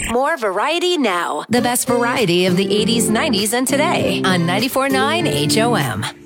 More variety now. The best variety of the 80s, 90s, and today on 94.9 HOM.